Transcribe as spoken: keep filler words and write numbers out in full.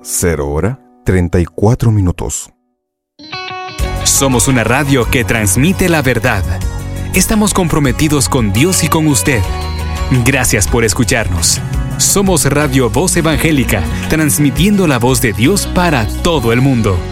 cero hora, treinta y cuatro minutos. Somos una radio que transmite la verdad. Estamos comprometidos con Dios y con usted. Gracias por escucharnos. Somos Radio Voz Evangélica, transmitiendo la voz de Dios para todo el mundo.